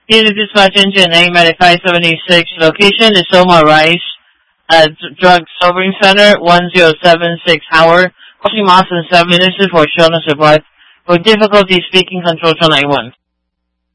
Unit Dispatch Engine A9576. Location is Soma Rice at Drug Sobering Center, 1076 Howard. Closing miles in 7 minutes for Shona Supply. For difficulty speaking, control to 91.